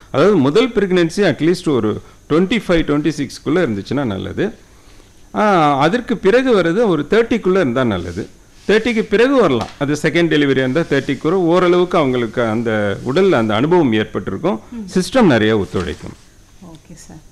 அதாவது முதல் pregnancy at least ஒரு 25-26க்குள்ளே இருந்துச்சுன்னா நல்லது. அதற்கு பிறகு வர்றது ஒரு 30க்குள்ளே இருந்தால் நல்லது. 30க்கு பிறகு வரலாம். அது செகண்ட் டெலிவரி இருந்தால் 30க்கு ஓரளவுக்கு அவங்களுக்கு அந்த உடலில் அந்த அனுபவம் ஏற்பட்டிருக்கும், சிஸ்டம் நிறைய ஒத்துழைக்கும். Okay sir.